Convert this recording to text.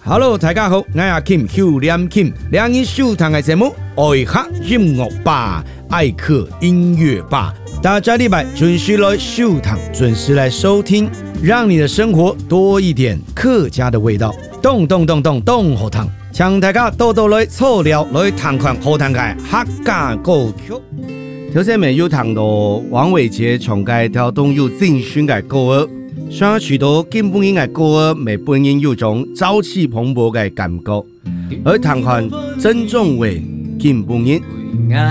Hello， 大家好，我係 Kim 邱念 Kim， 兩人收聽嘅節目愛客音樂吧，愛客音樂吧。大家禮拜準時來收聽，準時來收聽，讓你的生活多一點客家的味道。動好聽，請大家多多來湊料來談款好聽嘅客家歌曲。頭先咪有談到王偉傑從介跳動有精選嘅歌兒。想許多根本應嘅歌兒，未本應有種朝氣蓬勃嘅感覺，而談款曾仲偉根本應。